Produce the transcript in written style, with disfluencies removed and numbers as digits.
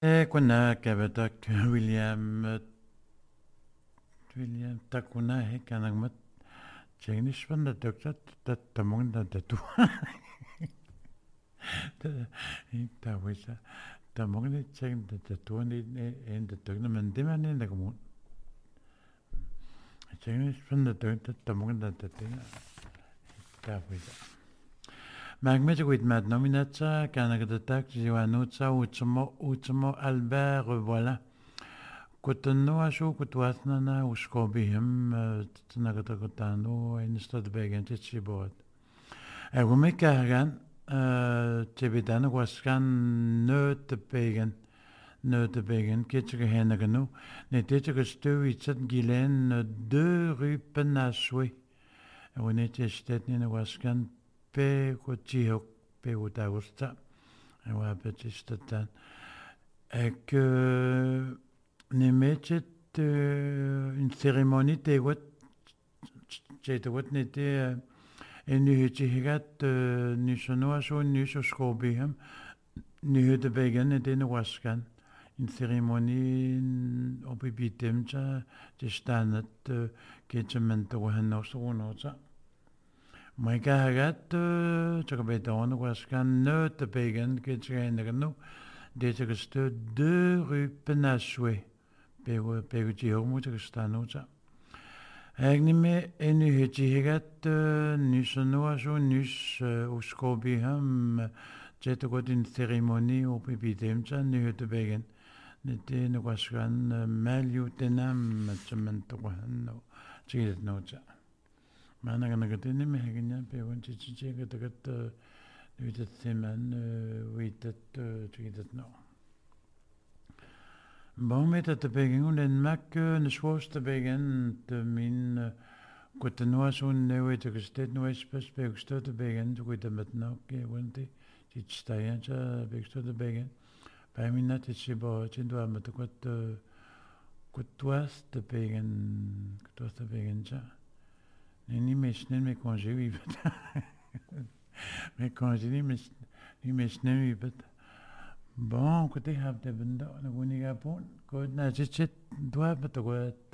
كنا كبتك ويليام تكونا هيك أنا مت تشينيش من الدكتور تتمون تتو تاويسا تمون تشين تتو إن تتونا من دمان إن دكمون تشينيش من الدكتور تتمون تتو تاويسا Magmet with Mad Nominata, Canadatak, Jiwanuta, Utmo, Albert, voilà. Kutano, Asho, Kutwatnana, Uskobihim, Tanagatano, and Stadbegan, Tichibot. I will make Kagan, Tibetana was can nerd the pagan, Kitchehenagano, Netetical stew, it's at Gilen, deux rue Penaswe. When it is Stettin was can. Pe kutihok pe utausta wa petistatan ek nemetet une cérémonie te wat chete wat nete en hutigat nishono aso nisho skobiham ni hute begen nete no waskan une cérémonie obibitem cha te stanet ketchement wa hanos wonosa My kahagat, Chakabeton was can not the pagan, Kitchenagano, Detagastu, de rue Penaswe, Peguti Homutakastanoza. Agnime, any hitchigat, Nishanoaso, Nish, Uskobiham, Jetagot in ceremony, or Pipitemcha, near the pagan. Nitin was can malutenam, Machamantohano, Chid nocha. Mana kana katini mehagnya pe wanchi chiche katakat vitat seman vitat chidat no. Bon met at begin und mak ne schwoste begin de min kutno asun ne wit gestet no is perspektief te begin with met no ke wanti chichtayan cha perspektief te begin. Bij min net is je bo chindo met kutwas te begin cha. Ni mesnen me congé oui me congé ni mesnen oui bon côté have de benda na guni ga pon ko na chit doit bet